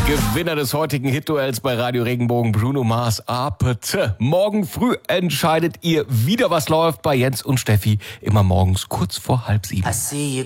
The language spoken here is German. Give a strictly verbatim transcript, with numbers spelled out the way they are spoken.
Gewinner des heutigen Hit-Duells bei Radio Regenbogen, Bruno Mars, Apete. Morgen früh entscheidet ihr wieder, was läuft bei Jens und Steffi. Immer morgens kurz vor halb sieben. I see you